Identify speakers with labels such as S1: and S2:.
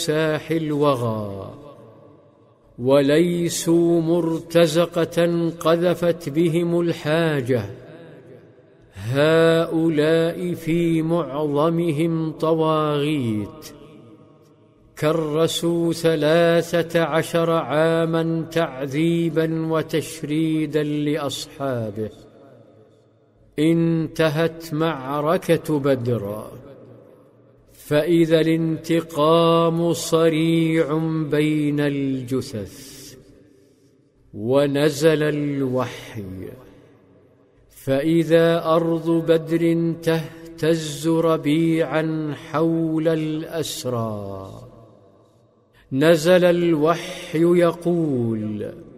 S1: ساح الوغى، وليسوا مرتزقة قذفت بهم الحاجة. هؤلاء في معظمهم طواغيت، كرسوا 13 عاما تعذيبا وتشريدا لأصحابه. انتهت معركة بدر، فإذا الانتقام صريع بين الجثث. ونزل الوحي، فإذا أرض بدر تهتز ربيعا حول الأسرى. نزل الوحي يقول: